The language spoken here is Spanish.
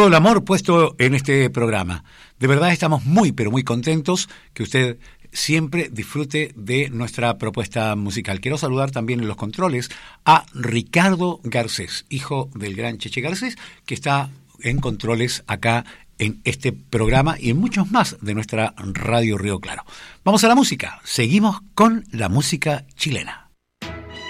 todo el amor puesto en este programa. De verdad estamos muy, pero muy contentos que usted siempre disfrute de nuestra propuesta musical. Quiero saludar también en los controles a Ricardo Garcés, hijo del gran Cheche Garcés, que está en controles acá en este programa y en muchos más de nuestra Radio Río Claro. Vamos a la música. Seguimos con la música chilena.